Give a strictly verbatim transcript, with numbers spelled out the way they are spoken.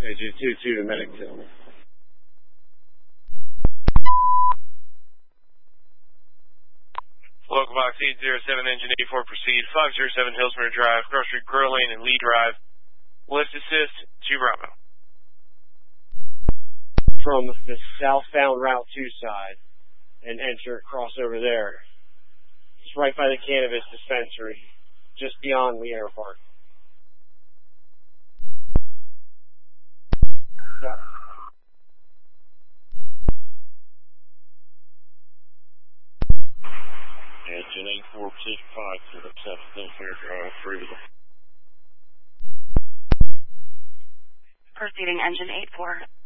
Agent two two to Medicville. Local box eight zero seven, engine eighty-four, proceed. five oh seven Hillsborough Drive, Grocery Grill Lane and Lee Drive. Lift assist to Bravo. From the southbound Route two side and enter across over there. It's right by the cannabis dispensary, just beyond Lee Air Park. Yeah. Engine eight four six five to the South Hillsborough Drive, three. Proceeding engine eight four.